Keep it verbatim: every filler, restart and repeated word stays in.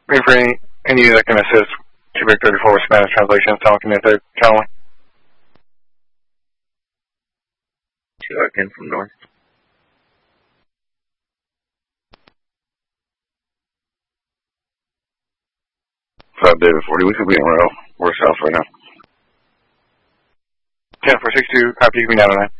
Wait for any, any that can assist. Quebec thirty-four with Spanish translation. Someone can answer. Channel one. Again from north. Five David forty. We could be in rail. We're south right now. ten four six two. Copy. You can be down to nine.